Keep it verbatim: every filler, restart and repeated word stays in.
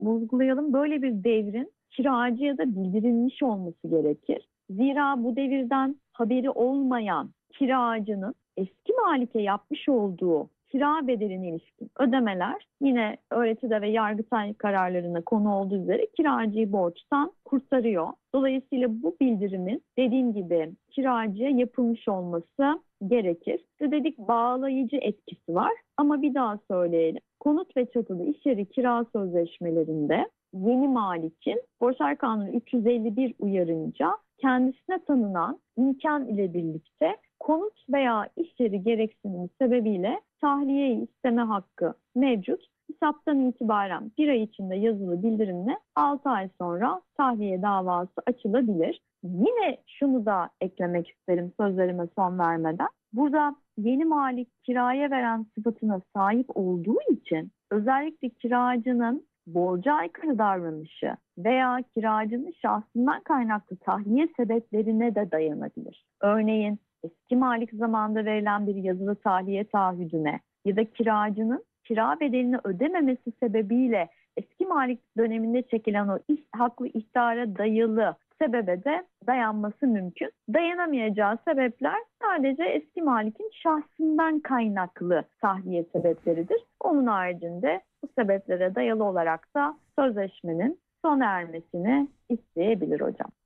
vurgulayalım. Böyle bir devrin kiracıya da bildirilmiş olması gerekir. Zira bu devirden haberi olmayan kiracının eski malike yapmış olduğu kira bedeline ilişkin ödemeler yine öğretide ve yargıtay kararlarına konu olduğu üzere kiracıyı borçtan kurtarıyor. Dolayısıyla bu bildirimin dediğim gibi kiracıya yapılmış olması gerekir. İşte dedik bağlayıcı etkisi var ama bir daha söyleyelim. Konut ve çatılı iş yeri kira sözleşmelerinde yeni malikin Borçlar Kanunu üç yüz elli bir uyarınca kendisine tanınan imkan ile birlikte konut veya iş yeri gereksinimi sebebiyle tahliye isteme hakkı mevcut. Hesaptan itibaren bir ay içinde yazılı bildirimle altı ay sonra tahliye davası açılabilir. Yine şunu da eklemek isterim sözlerime son vermeden. Burada yeni malik kiraya veren sıfatına sahip olduğu için özellikle kiracının borca aykırı davranışı veya kiracının şahsından kaynaklı tahliye sebeplerine de dayanabilir. Örneğin eski malik zamanında verilen bir yazılı tahliye taahhüdüne ya da kiracının kira bedelini ödememesi sebebiyle eski malik döneminde çekilen o iş, haklı ihtara dayalı sebebe de dayanması mümkün. Dayanamayacağı sebepler sadece eski malikin şahsından kaynaklı tahliye sebepleridir. Onun haricinde bu sebeplere dayalı olarak da sözleşmenin sona ermesini isteyebilir hocam.